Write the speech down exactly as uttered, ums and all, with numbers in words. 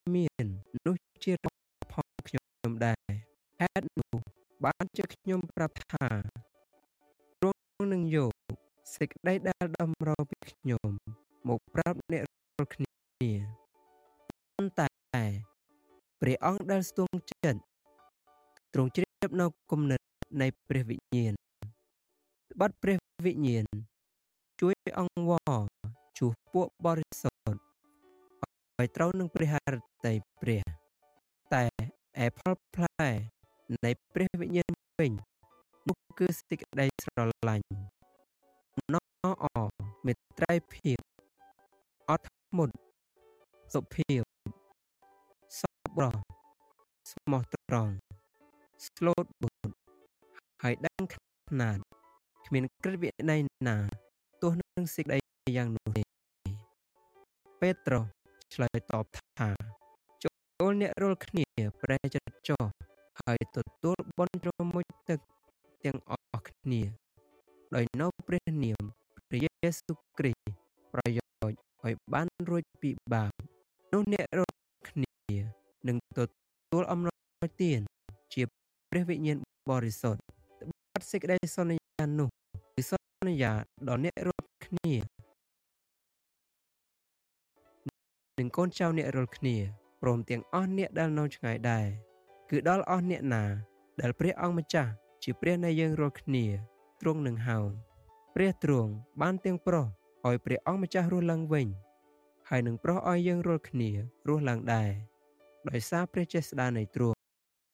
មាននោះជារបស់ខ្ញុំដែរហេតុនោះបានជាខ្ញុំប្រាប់ថាទ្រង់នឹងយកសេចក្តីដែលតម្រូវពីខ្ញុំមកប្រាប់អ្នករាល់គ្នាប៉ុន្តែព្រះអង្គដែលស្ទង់ចិត្តទ្រង់ជ្រាបនៅគំនិតនៃព្រះវិញ្ញាណត្បិតព្រះវិញ្ញាណជួយអង្វរជួសពួកបរិសុទ្ធឲ្យត្រូវនឹងព្រះハរតីព្រះតែឯផលផ្លែនៃព្រះវិញ្ញាណវិញនោះគឺសេចក្តីស្រឡាញ់អំណរអរមេត្រីភាពអត់ធ្មត់សុភាពសប្បុរសស្មោះត្រង់ស្លូតបូតហើយដឹងខ្នាតគ្មានក្រឹតវិន័យណាទោះនឹងសេចក្តីយ៉ាងនោះទេពេត្រុសឆ្លើយតបថាចូលអ្នករាល់គ្នាប្រែចិត្តចុះហើយទទួលបុណ្យជ្រមុជទឹកទាំងអស់គ្នាដោយនៅព្រះនាមព្រះយេស៊ូវគ្រីស្ទប្រយោជន៍ឲ្យបានរួចពីបាបនោះអ្នករាល់គ្នានឹងទទួលអំណោយទានជាព្រះវិញ្ញាណបរិសុទ្ធបាត់សេចក្តីសន្យានោះគឺសន្យាដល់អ្នករាល់គ្នានិងកូនចៅអ្នករាល់គ្នាព្រមទាំងអស់អ្នកដែលនៅឆ្ងាយដែរគឺដល់អស់អ្នកណាដែលព្រះអង្គម្ចាស់ជាព្រះនៃយើងរាល់គ្នាទ្រង់នឹងហៅព្រះទ្រង់បានទាំងប្រោះឲ្យព្រះអង្គម្ចាស់រស់ឡើងវិញហើយនឹងប្រោះឲ្យយើងរាល់គ្នារស់ឡើងដែរដោយសារព្រះចេស្តានៃទ្រង់